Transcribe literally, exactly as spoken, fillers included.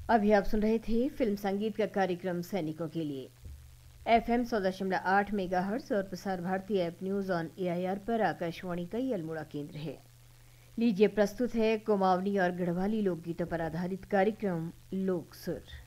अभी आप सुन रहे थे फिल्म संगीत का कार्यक्रम सैनिकों के लिए। एफ एम सौ दशमलव आठ मेगा हर्ट्स और Prasar Bharati app news on A I R पर आकाशवाणी का ये अल्मोड़ा केंद्र है। लीजिए प्रस्तुत है कुमाऊनी और गढ़वाली लोकगीतों पर आधारित कार्यक्रम लोक सुर।